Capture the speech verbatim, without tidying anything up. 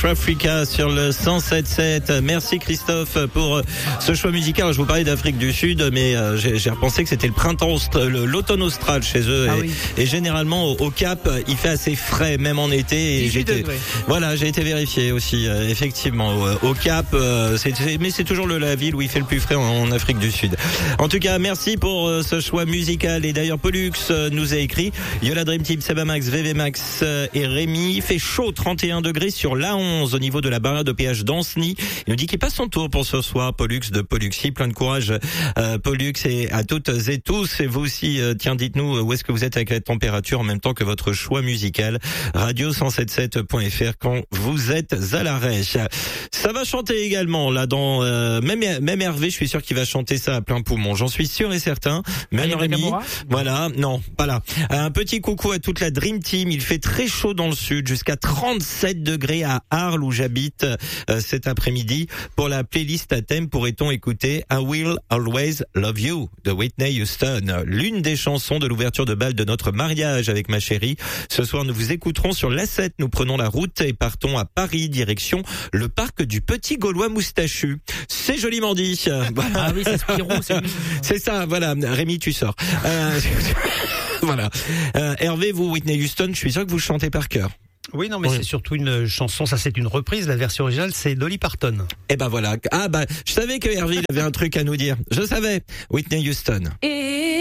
South Africa sur le cent sept sept. Merci Christophe pour ce choix musical. Je vous parlais d'Afrique du Sud, mais j'ai, j'ai repensé que c'était le printemps, l'automne austral chez eux. Ah et, oui. et généralement au Cap, il fait assez frais, même en été. Et j'ai été, voilà, j'ai été vérifié aussi, euh, effectivement. Au Cap, euh, c'est, c'est, mais c'est toujours le, la ville où il fait le plus frais en, en Afrique du Sud. En tout cas, merci pour euh, ce choix musical. Et d'ailleurs, Pollux euh, nous a écrit Yola Dream Team, Seba Max, V V Max euh, et Rémi. Il fait chaud, trente et un degrés sur l'A onze au niveau de la barrière de péage d'Anceny. Il nous dit qu'il passe son tour pour ce soir. Pollux de Polluxy, plein de courage, euh, Pollux, et à toutes et tous. Et vous aussi, euh, tiens, dites-nous où est-ce que vous êtes avec la température en même temps que votre choix musical. radio cent soixante-dix-sept point f r quand vous êtes à l'arrêt. Ça va chanter également là dans euh, même même Hervé, je suis sûr qu'il va chanter ça à plein poumon. J'en suis sûr et certain. Même ah, Rémi. Voilà, non, pas là. Un petit coucou à toute la Dream Team. Il fait très chaud dans le sud, jusqu'à trente-sept degrés à Arles où j'habite euh, cet après-midi. Pour la playlist à thème, pourrait-on écouter I Will Always Love You de Whitney Houston, l'une des chansons de l'ouverture de bal de notre mariage avec ma chérie. Ce soir, nous vous écouterons sur l'A sept. Nous prenons la route et partons à Paris, direction le parc du Petit Gaulois Moustachu. C'est joliment dit. Ah oui, c'est Spirou, c'est lui. C'est ça, voilà. Rémi, tu sors. Euh, voilà. Euh, Hervé, vous, Whitney Houston, je suis sûr que vous le chantez par cœur. Oui, non, mais oui. C'est surtout une chanson, ça c'est une reprise, la version originale c'est Dolly Parton. Eh ben voilà. Ah bah, je savais que Hervé il avait un truc à nous dire. Je savais. Whitney Houston. Et